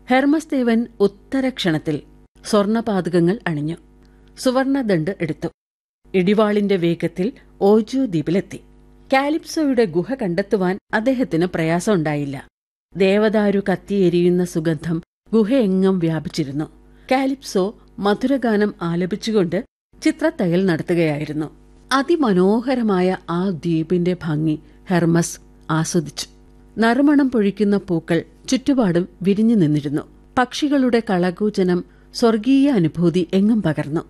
Hermes ദേവൻ ഉത്തരക്ഷണത്തിൽ സ്വർണപാതകങ്ങൾ അണിഞ്ഞു. സുവർണദണ്ഡ് എടുത്തു. ഇടിവാളിന്റെ വേഗത്തിൽ ഓജോ ദ്വീപിലെത്തി. കാലിപ്സോയുടെ ഗുഹ കണ്ടെത്തുവാൻ അദ്ദേഹത്തിന് പ്രയാസമുണ്ടായില്ല. ദേവദാരു കത്തിയെരിയുന്ന സുഗന്ധം ഗുഹയെങ്ങും വ്യാപിച്ചിരുന്നു. കാലിപ്സോ മധുരഗാനം ആലപിച്ചുകൊണ്ട് ചിത്രത്തയ്യൽ നടത്തുകയായിരുന്നു. അതിമനോഹരമായ ആ ദ്വീപിന്റെ ഭംഗി ഹെർമസ് ആസ്വദിച്ചു. നറുമണം പൊഴിക്കുന്ന പൂക്കൾ ചുറ്റുപാടും വിരിഞ്ഞു നിന്നിരുന്നു. പക്ഷികളുടെ കളകൂജനം സ്വർഗീയ അനുഭൂതി എങ്ങും പകർന്നു.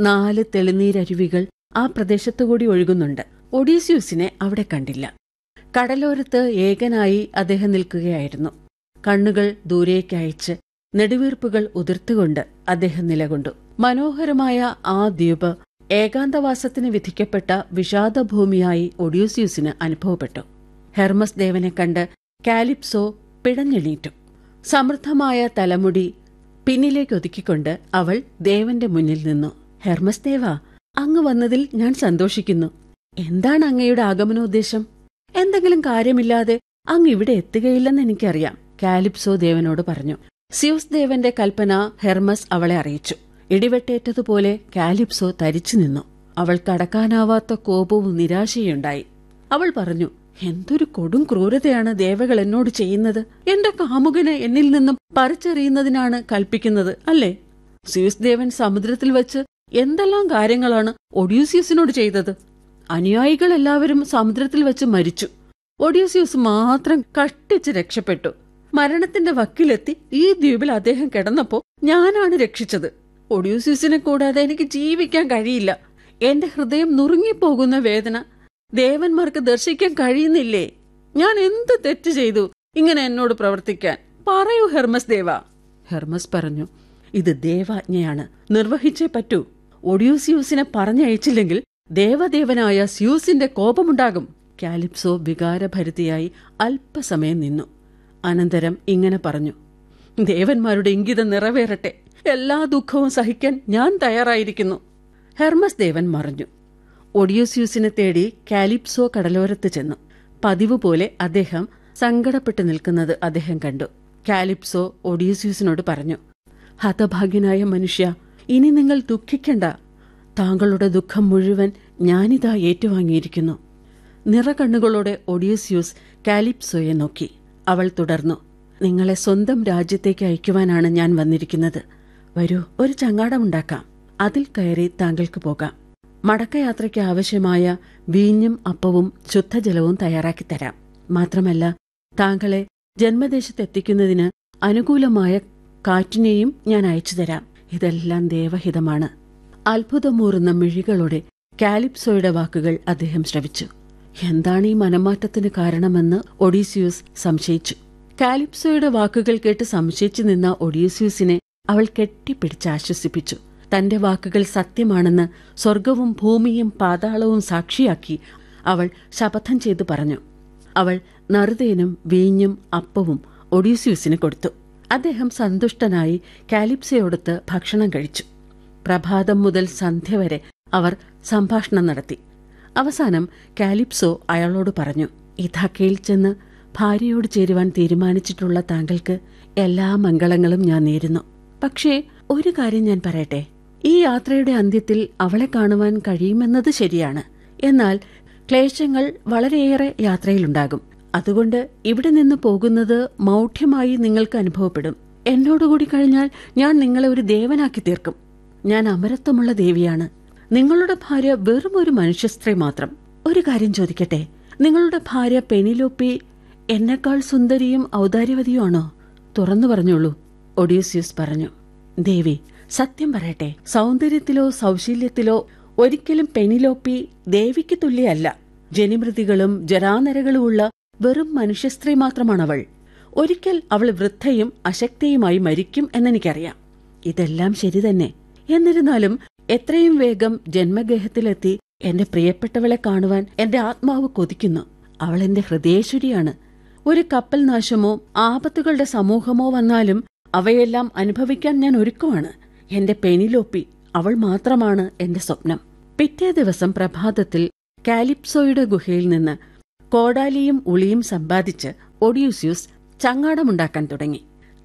4 തെളിനീരരുവികൾ ആ പ്രദേശത്തുകൂടി ഒഴുകുന്നുണ്ട്. ഒഡീസ്യൂസിനെ അവിടെ കണ്ടില്ല. കടലോരത്ത് ഏകനായി അദ്ദേഹം നിൽക്കുകയായിരുന്നു. കണ്ണുകൾ ദൂരേക്കയച്ച് നെടുവീർപ്പുകൾ ഉതിർത്തുകൊണ്ട് അദ്ദേഹം നിലകൊണ്ടു. മനോഹരമായ ആ ദ്വീപ് ഏകാന്തവാസത്തിന് വിധിക്കപ്പെട്ട വിഷാദഭൂമിയായി ഒഡീസ്യൂസിന് അനുഭവപ്പെട്ടു. ഹെർമസ് ദേവനെ കണ്ട് കാലിപ്സോ പിടഞ്ഞെണീറ്റു. സമൃദ്ധമായ തലമുടി പിന്നിലേക്കൊതുക്കിക്കൊണ്ട് അവൾ ദേവന്റെ മുന്നിൽ നിന്നു. ഹെർമസ് ദേവ, അങ്ങ് വന്നതിൽ ഞാൻ സന്തോഷിക്കുന്നു. എന്താണ് അങ്ങയുടെ ആഗമനോദ്ദേശം? എന്തെങ്കിലും കാര്യമില്ലാതെ അങ്ങ് ഇവിടെ എത്തുകയില്ലെന്ന് എനിക്കറിയാം, കാലിപ്സോ ദേവനോട് പറഞ്ഞു. സ്യൂസ് ദേവന്റെ കൽപ്പന ഹെർമസ് അവളെ അറിയിച്ചു. ഇടിവെട്ടേറ്റതുപോലെ കാലിപ്സോ തരിച്ചു നിന്നു. അവൾക്കടക്കാനാവാത്ത കോപവും നിരാശയുണ്ടായി. അവൾ പറഞ്ഞു, എന്തൊരു കൊടും ക്രൂരതയാണ് ദേവകൾ എന്നോട് ചെയ്യുന്നത്. എന്റെ കാമുകനെ എന്നിൽ നിന്നും പറിച്ചെറിയുന്നതിനാണ് കൽപ്പിക്കുന്നത് അല്ലേ? സ്യൂസ് ദേവൻ സമുദ്രത്തിൽ വച്ച് എന്തെല്ലാം കാര്യങ്ങളാണ് ഒഡ്യൂസ്യൂസിനോട് ചെയ്തത്. അനുയായികൾ എല്ലാവരും സമുദ്രത്തിൽ വെച്ച് മരിച്ചു. ഒഡ്യൂസ്യൂസ് മാത്രം കഷ്ടിച്ച് രക്ഷപ്പെട്ടു. മരണത്തിന്റെ വക്കിലെത്തി ഈ ദ്വീപിൽ അദ്ദേഹം കിടന്നപ്പോ ഞാനാണ് രക്ഷിച്ചത്. ഒഡ്യൂസ്യൂസിനെ കൂടാതെ എനിക്ക് ജീവിക്കാൻ കഴിയില്ല. എന്റെ ഹൃദയം നുറുങ്ങിപ്പോകുന്ന വേദന ദേവന്മാർക്ക് ദർശിക്കാൻ കഴിയുന്നില്ലേ? ഞാൻ എന്ത് തെറ്റ് ചെയ്തു ഇങ്ങനെ എന്നോട് പ്രവർത്തിക്കാൻ? പറയൂ ഹെർമസ് ദേവ. ഹെർമസ് പറഞ്ഞു, ഇത് ദേവാജ്ഞയാണ്, നിർവഹിച്ചേ പറ്റൂ. ഒഡ്യൂസ്യൂസിനെ പറഞ്ഞയച്ചില്ലെങ്കിൽ ദേവദേവനായ സ്യൂസിന്റെ കോപമുണ്ടാകും. കാലിപ്സോ വികാരഭരിതയായി അല്പസമയം നിന്നു. അനന്തരം ഇങ്ങനെ പറഞ്ഞു, ദേവന്മാരുടെ ഇംഗിതം നിറവേറട്ടെ. എല്ലാ ദുഃഖവും സഹിക്കാൻ ഞാൻ തയ്യാറായിരിക്കുന്നു. ഹെർമസ് ദേവൻ മറഞ്ഞു. ഒഡ്യൂസ്യൂസിനെ തേടി കാലിപ്സോ കടലോരത്ത് ചെന്നു. പതിവ് പോലെ അദ്ദേഹം സങ്കടപ്പെട്ടു നിൽക്കുന്നത് അദ്ദേഹം കണ്ടു. കാലിപ്സോ ഒഡ്യൂസ്യൂസിനോട് പറഞ്ഞു, ഹതഭാഗ്യനായ മനുഷ്യ, ഇനി നിങ്ങൾ ദുഃഖിക്കണ്ട. താങ്കളുടെ ദുഃഖം മുഴുവൻ ഞാനിതാ ഏറ്റുവാങ്ങിയിരിക്കുന്നു. നിറകണ്ണുകളോടെ ഒഡ്യൂസ്യൂസ് കാലിപ്സോയെ നോക്കി. അവൾ തുടർന്നു, നിങ്ങളെ സ്വന്തം രാജ്യത്തേക്ക് അയക്കുവാനാണ് ഞാൻ വന്നിരിക്കുന്നത്. വരൂ, ഒരു ചങ്ങാടമുണ്ടാക്കാം. അതിൽ കയറി താങ്കൾക്ക് പോകാം. മടക്കയാത്രയ്ക്ക് ആവശ്യമായ വീഞ്ഞും അപ്പവും ശുദ്ധജലവും തയ്യാറാക്കിത്തരാം. മാത്രമല്ല, താങ്കളെ ജന്മദേശത്തെത്തിക്കുന്നതിന് അനുകൂലമായ കാറ്റിനെയും ഞാൻ അയച്ചുതരാം. ഇതെല്ലാം ദേവഹിതമാണ്. അത്ഭുതമൂറുന്ന മിഴികളോടെ കാലിപ്സോയുടെ വാക്കുകൾ അദ്ദേഹം ശ്രവിച്ചു. എന്താണ് ഈ മനംമാറ്റത്തിന് കാരണമെന്ന് ഒഡീസ്യൂസ് സംശയിച്ചു. കാലിപ്സോയുടെ വാക്കുകൾ കേട്ട് സംശയിച്ചു നിന്ന ഒഡീസ്യൂസിനെ അവൾ കെട്ടിപ്പിടിച്ച് ആശ്വസിപ്പിച്ചു. തന്റെ വാക്കുകൾ സത്യമാണെന്ന് സ്വർഗവും ഭൂമിയും പാതാളവും സാക്ഷിയാക്കി അവൾ ശപഥം ചെയ്തു പറഞ്ഞു. അവൾ നറുതേനും വീഞ്ഞും അപ്പവും ഒഡീസ്യൂസിന് കൊടുത്തു. അദ്ദേഹം സന്തുഷ്ടനായി കാലിപ്സയോടൊത്ത് ഭക്ഷണം കഴിച്ചു. പ്രഭാതം മുതൽ സന്ധ്യ വരെ അവർ സംഭാഷണം നടത്തി. അവസാനം കാലിപ്സോ അയാളോട് പറഞ്ഞു, ഇഥാക്കയിൽ ചെന്ന് ഭാര്യയോട് ചേരുവാൻ തീരുമാനിച്ചിട്ടുള്ള താങ്കൾക്ക് എല്ലാ മംഗളങ്ങളും ഞാൻ നേരുന്നു. പക്ഷേ ഒരു കാര്യം ഞാൻ പറയട്ടെ. ഈ യാത്രയുടെ അന്ത്യത്തിൽ അവളെ കാണുവാൻ കഴിയുമെന്നത് ശരിയാണ്. എന്നാൽ ക്ലേശങ്ങൾ വളരെയേറെ യാത്രയിലുണ്ടാകും. അതുകൊണ്ട് ഇവിടെ നിന്ന് പോകുന്നത് മൗഢ്യമായി നിങ്ങൾക്ക് അനുഭവപ്പെടും. എന്നോടുകൂടി കഴിഞ്ഞാൽ ഞാൻ നിങ്ങളെ ഒരു ദേവനാക്കി തീർക്കും. ഞാൻ അമരത്വമുള്ള ദേവിയാണ്. നിങ്ങളുടെ ഭാര്യ വെറും ഒരു മനുഷ്യസ്ത്രീ മാത്രം. ഒരു കാര്യം ചോദിക്കട്ടെ, നിങ്ങളുടെ ഭാര്യ പെനിലോപ്പി എന്നെക്കാൾ സുന്ദരിയും ഔദാര്യവതിയുമാണോ? തുറന്നു പറഞ്ഞോളൂ. ഒഡീസ്യൂസ് പറഞ്ഞു, ദേവി, സത്യം പറയട്ടെ, സൗന്ദര്യത്തിലോ സൗശീല്യത്തിലോ ഒരിക്കലും പെനിലോപ്പി ദേവിക്ക് തുല്യല്ല. ജനിമൃതികളും ജരാനരകളുമുള്ള വെറും മനുഷ്യസ്ത്രീ മാത്രമാണവൾ. ഒരിക്കൽ അവൾ വൃദ്ധയും അശക്തയുമായി മരിക്കും എന്നെനിക്കറിയാം. ഇതെല്ലാം ശരി തന്നെ. എന്നിരുന്നാലും എത്രയും വേഗം ജന്മഗേഹത്തിലെത്തി എന്റെ പ്രിയപ്പെട്ടവളെ കാണുവാൻ എന്റെ ആത്മാവ് കൊതിക്കുന്നു. അവൾ എന്റെ ഹൃദയേശ്വരിയാണ്. ഒരു കപ്പൽ നാശമോ ആപത്തുകളുടെ സമൂഹമോ വന്നാലും അവയെല്ലാം അനുഭവിക്കാൻ ഞാൻ ഒരുക്കമാണ്. എന്റെ പെനിലോപ്പി, അവൾ മാത്രമാണ് എന്റെ സ്വപ്നം. പിറ്റേ ദിവസം പ്രഭാതത്തിൽ കാലിപ്സോയുടെ ഗുഹയിൽ നിന്ന് കോടാലിയും ഉളിയും സമ്പാദിച്ച് ഒഡ്യൂസ്യൂസ് ചങ്ങാടമുണ്ടാക്കാൻ തുടങ്ങി.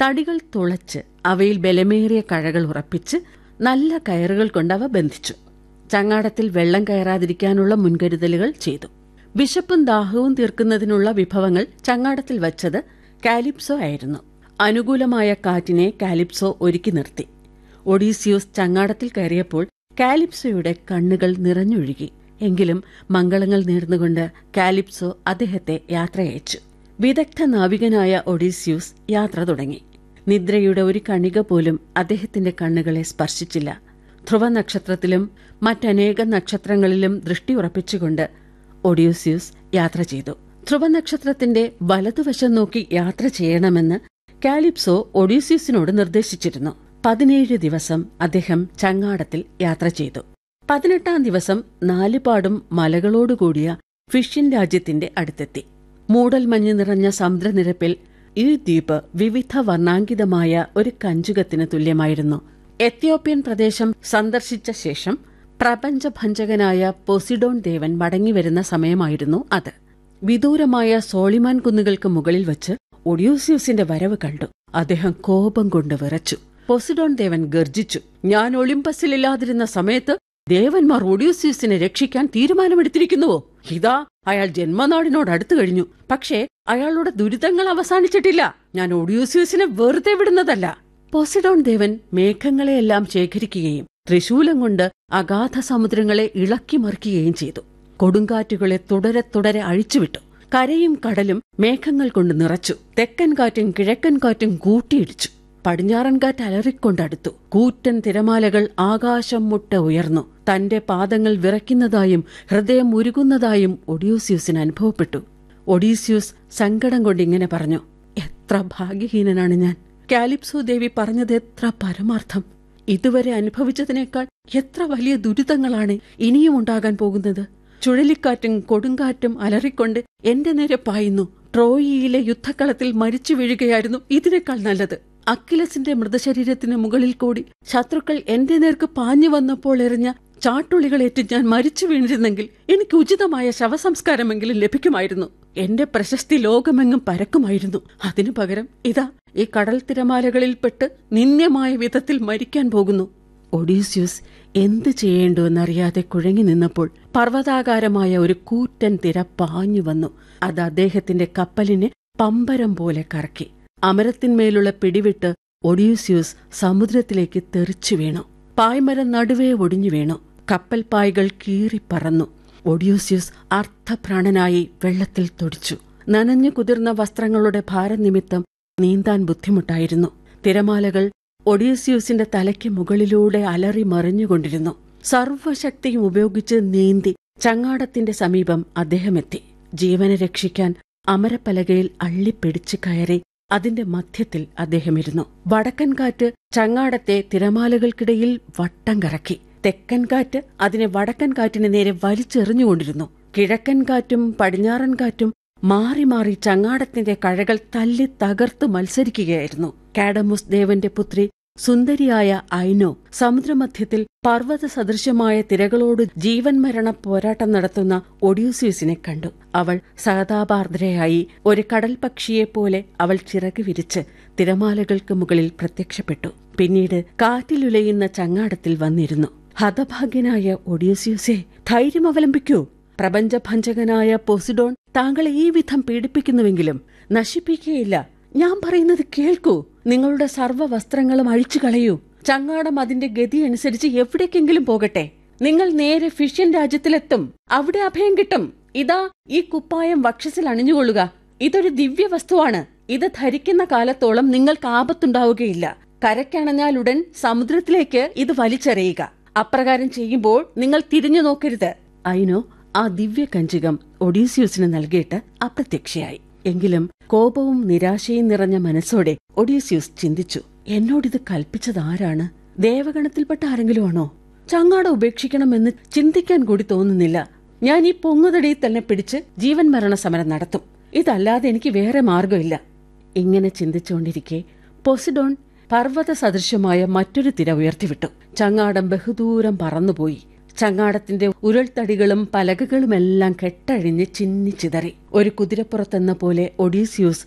തടികൾ തുളച്ച് അവയിൽ ബലമേറിയ കഴകൾ ഉറപ്പിച്ച് നല്ല കയറുകൾ കൊണ്ട് അവ ബന്ധിച്ചു. ചങ്ങാടത്തിൽ വെള്ളം കയറാതിരിക്കാനുള്ള മുൻകരുതലുകൾ ചെയ്തു. വിശപ്പും ദാഹവും തീർക്കുന്നതിനുള്ള വിഭവങ്ങൾ ചങ്ങാടത്തിൽ വച്ചത് കാലിപ്സോ ആയിരുന്നു. അനുകൂലമായ കാറ്റിനെ കാലിപ്സോ ഒരുക്കി നിർത്തി. ഒഡീസിയൂസ് ചങ്ങാടത്തിൽ കയറിയപ്പോൾ കാലിപ്സോയുടെ കണ്ണുകൾ നിറഞ്ഞൊഴുകി. എങ്കിലും മംഗളങ്ങൾ നേർന്നുകൊണ്ട് കാലിപ്സോ അദ്ദേഹത്തെ യാത്രയയച്ചു. വിദഗ്ധ നാവികനായ ഒഡീസിയൂസ് യാത്ര തുടങ്ങി. നിദ്രയുടെ ഒരു കണിക പോലും അദ്ദേഹത്തിന്റെ കണ്ണുകളെ സ്പർശിച്ചില്ല. ധ്രുവനക്ഷത്രത്തിലും മറ്റനേകം നക്ഷത്രങ്ങളിലും ദൃഷ്ടി ഉറപ്പിച്ചുകൊണ്ട് ഒഡീസിയൂസ് യാത്ര ചെയ്തു. ധ്രുവനക്ഷത്രത്തിന്റെ വലതുവശം നോക്കി യാത്ര ചെയ്യണമെന്ന് കാലിപ്സോ ഒഡീസിയൂസിനോട് നിർദ്ദേശിച്ചിരുന്നു. 17 ദിവസം അദ്ദേഹം ചങ്ങാടത്തിൽ യാത്ര ചെയ്തു. 18-ാം ദിവസം നാലുപാടും മലകളോടുകൂടിയ ഫിഷ്യൻ രാജ്യത്തിന്റെ അടുത്തെത്തി. മൂടൽമഞ്ഞ് നിറഞ്ഞ സമുദ്രനിരപ്പിൽ ഈ ദ്വീപ് വിവിധ വർണ്ണാങ്കിതമായ ഒരു കഞ്ചുകത്തിന് തുല്യമായിരുന്നു. എത്യോപ്യൻ പ്രദേശം സന്ദർശിച്ച ശേഷം പ്രപഞ്ചഭഞ്ജകനായ പോസിഡോൺ ദേവൻ മടങ്ങിവരുന്ന സമയമായിരുന്നു അത്. വിദൂരമായ സോളിമാൻ കുന്നുകൾക്ക് മുകളിൽ വച്ച് ഒഡ്യൂസിയൂസിന്റെ വരവ് കണ്ടു. അദ്ദേഹം കോപം കൊണ്ട് വിറച്ചു. പോസിഡോൺ ദേവൻ ഗർജിച്ചു. ഞാൻ ഒളിമ്പസിലില്ലാതിരുന്ന സമയത്ത് ദേവന്മാർ ഒഡ്യൂസിയൂസിനെ രക്ഷിക്കാൻ തീരുമാനമെടുത്തിരിക്കുന്നുവോ? ഇതാ അയാൾ ജന്മനാടിനോട് അടുത്തു കഴിഞ്ഞു. പക്ഷേ അയാളുടെ ദുരിതങ്ങൾ അവസാനിച്ചിട്ടില്ല. ഞാൻ ഒഡ്യൂസിയൂസിനെ വെറുതെ വിടുന്നതല്ല. പോസിഡോൺ ദേവൻ മേഘങ്ങളെയെല്ലാം ശേഖരിക്കുകയും ത്രിശൂലം കൊണ്ട് അഗാധ സമുദ്രങ്ങളെ ഇളക്കി മറിക്കുകയും ചെയ്തു. കൊടുങ്കാറ്റുകളെ തുടരെ അഴിച്ചുവിട്ടു. കരയും കടലും മേഘങ്ങൾ കൊണ്ട് നിറച്ചു. തെക്കൻ കാറ്റും കിഴക്കൻ കാറ്റും കൂട്ടിയിടിച്ചു. പടിഞ്ഞാറൻ കാറ്റ് അലറിക്കൊണ്ടടുത്തു. കൂറ്റൻ തിരമാലകൾ ആകാശം മുട്ട ഉയർന്നു. തന്റെ പാദങ്ങൾ വിറയ്ക്കുന്നതായും ഹൃദയം ഉരുകുന്നതായും ഒഡീസിയൂസിന് അനുഭവപ്പെട്ടു. ഒഡീസിയൂസ് സങ്കടം കൊണ്ടിങ്ങനെ പറഞ്ഞു, എത്ര ഭാഗ്യഹീനനാണ് ഞാൻ. കാലിപ്സോ ദേവി പറഞ്ഞത് എത്ര പരമാർത്ഥം. ഇതുവരെ അനുഭവിച്ചതിനേക്കാൾ എത്ര വലിയ ദുരിതങ്ങളാണ് ഇനിയും ഉണ്ടാകാൻ പോകുന്നത്. ചുഴലിക്കാറ്റും കൊടുങ്കാറ്റും അലറിക്കൊണ്ട് എന്റെ നേരെ പായുന്നു. ട്രോയിയിലെ യുദ്ധക്കളത്തിൽ മരിച്ചു വീഴുകയായിരുന്നു ഇതിനേക്കാൾ നല്ലത്. അക്കിലസിന്റെ മൃതശരീരത്തിന് മുകളിൽ കൂടി ശത്രുക്കൾ എന്റെ നേർക്ക് പാഞ്ഞു വന്നപ്പോൾ എറിഞ്ഞ ചാട്ടുളികളേറ്റ് ഞാൻ മരിച്ചു വീണിരുന്നെങ്കിൽ എനിക്ക് ഉചിതമായ ശവസംസ്കാരമെങ്കിലും ലഭിക്കുമായിരുന്നു. എന്റെ പ്രശസ്തി ലോകമെങ്ങും പരക്കുമായിരുന്നു. അതിനു പകരം ഇതാ ഈ കടൽ തിരമാലകളിൽപ്പെട്ട് നിന്ദ്യമായ വിധത്തിൽ മരിക്കാൻ പോകുന്നു. ഒഡീസിയൂസ് എന്തു ചെയ്യേണ്ടുവെന്നറിയാതെ കുഴങ്ങി നിന്നപ്പോൾ പർവ്വതാകാരമായ ഒരു കൂറ്റൻ തിര പാഞ്ഞു വന്നു. അത് അദ്ദേഹത്തിന്റെ കപ്പലിനെ പമ്പരം പോലെ കറക്കി. അമരത്തിന്മേലുള്ള പിടിവിട്ട് ഒഡീസിയൂസ് സമുദ്രത്തിലേക്ക് തെറിച്ചു വീണു. പായ്മരം നടുവേ ഒടിഞ്ഞു വീണു. കപ്പൽ പായ്കൾ കീറിപ്പറന്നു. ഒഡീസിയൂസ് അർത്ഥപ്രാണനായി വെള്ളത്തിൽ തുടിച്ചു. നനഞ്ഞു കുതിർന്ന വസ്ത്രങ്ങളുടെ ഭാരനിമിത്തം നീന്താൻ ബുദ്ധിമുട്ടായിരുന്നു. തിരമാലകൾ ഒഡീസിയൂസിന്റെ തലയ്ക്ക് മുകളിലൂടെ അലറി മറിഞ്ഞുകൊണ്ടിരുന്നു. സർവശക്തിയും ഉപയോഗിച്ച് നീന്തി ചങ്ങാടത്തിന്റെ സമീപം അദ്ദേഹമെത്തി. ജീവനെ രക്ഷിക്കാൻ അമരപ്പലകയിൽ അള്ളിപ്പിടിച്ച് കയറി അതിന്റെ മധ്യത്തിൽ അദ്ദേഹമിരുന്നു. വടക്കൻ കാറ്റ് ചങ്ങാടത്തെ തിരമാലകൾക്കിടയിൽ വട്ടം കറക്കി. തെക്കൻ കാറ്റ് അതിനെ വടക്കൻ കാറ്റിന് നേരെ വലിച്ചെറിഞ്ഞുകൊണ്ടിരുന്നു. കിഴക്കൻ കാറ്റും പടിഞ്ഞാറൻ കാറ്റും മാറി മാറി ചങ്ങാടത്തിന്റെ കഴകൾ തല്ലി തകർത്ത് മത്സരിക്കുകയായിരുന്നു. കാഡമുസ് ദേവന്റെ പുത്രി സുന്ദരിയായ ഐനോ സമുദ്രമധ്യത്തിൽ പർവ്വത സദൃശ്യമായ തിരകളോട് ജീവൻ മരണ പോരാട്ടം നടത്തുന്ന ഒഡ്യൂസിയൂസിനെ കണ്ടു. അവൾ സഹതാപാർദ്രയായി ഒരു കടൽ പക്ഷിയെപ്പോലെ അവൾ ചിറക് വിരിച്ച് തിരമാലകൾക്ക് മുകളിൽ പ്രത്യക്ഷപ്പെട്ടു. പിന്നീട് കാറ്റിലുലയുന്ന ചങ്ങാടത്തിൽ വന്നിരുന്നു. ഹതഭാഗ്യനായ ഒഡ്യൂസിയൂസേ, ധൈര്യം അവലംബിക്കൂ. പ്രപഞ്ചഭഞ്ജകനായ പോസിഡോൺ താങ്കളെ ഈ വിധം പീഡിപ്പിക്കുന്നുവെങ്കിലും നശിപ്പിക്കുകയില്ല. ഞാൻ പറയുന്നത് കേൾക്കൂ. നിങ്ങളുടെ സർവ്വ വസ്ത്രങ്ങളും അഴിച്ചു കളയൂ. ചങ്ങാടം അതിന്റെ ഗതി അനുസരിച്ച് എവിടേക്കെങ്കിലും പോകട്ടെ. നിങ്ങൾ നേരെ ഫിഷ്യൻ രാജ്യത്തിലെത്തും. അവിടെ അഭയം കിട്ടും. ഇതാ ഈ കുപ്പായം വക്ഷസിൽ അണിഞ്ഞുകൊള്ളുക. ഇതൊരു ദിവ്യ വസ്തുവാണ്. ഇത് ധരിക്കുന്ന കാലത്തോളം നിങ്ങൾക്ക് ആപത്തുണ്ടാവുകയില്ല. കരക്കണഞ്ഞാലുടൻ സമുദ്രത്തിലേക്ക് ഇത് വലിച്ചെറിയുക. അപ്രകാരം ചെയ്യുമ്പോൾ നിങ്ങൾ തിരിഞ്ഞു നോക്കരുത്. ഐനോ ആ ദിവ്യ കഞ്ചികം ഒഡീസിയൂസിന് നൽകിയിട്ട് അപ്രത്യക്ഷയായി. എങ്കിലും കോപവും നിരാശയും നിറഞ്ഞ മനസ്സോടെ ഒഡീസിയൂസ് ചിന്തിച്ചു, എന്നോടിത് കൽപ്പിച്ചതാരാണ്? ദേവഗണത്തിൽപ്പെട്ട ആരെങ്കിലും ആണോ? ചങ്ങാടം ഉപേക്ഷിക്കണമെന്ന് ചിന്തിക്കാൻ കൂടി തോന്നുന്നില്ല. ഞാൻ ഈ പൊങ്ങുതടിയിൽ തന്നെ പിടിച്ച് ജീവൻ മരണ സമരം നടത്തും. ഇതല്ലാതെ എനിക്ക് വേറെ മാർഗമില്ല. ഇങ്ങനെ ചിന്തിച്ചുകൊണ്ടിരിക്കെ പോസിഡോൺ പർവ്വത സദൃശ്യമായ മറ്റൊരു തിര ഉയർത്തിവിട്ടു. ചങ്ങാടം ബഹുദൂരം പറന്നുപോയി. ചങ്ങാടത്തിന്റെ ഉരുൾത്തടികളും പലകകളുമെല്ലാം കെട്ടഴിഞ്ഞ് ചിന്നിച്ചിതറി. ഒരു കുതിരപ്പുറത്തെന്ന പോലെ ഒഡീസിയൂസ്